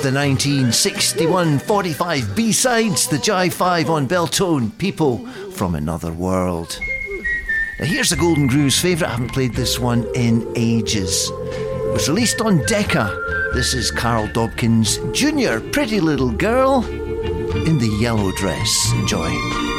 the 1961 45 B-sides, the Jive 5 on Beltone, People from Another World. Now here's a Golden Groove's favourite. I haven't played this one in ages. It was released on Decca. This is Carl Dobkins Jr., Pretty Little Girl in the Yellow Dress. Enjoy.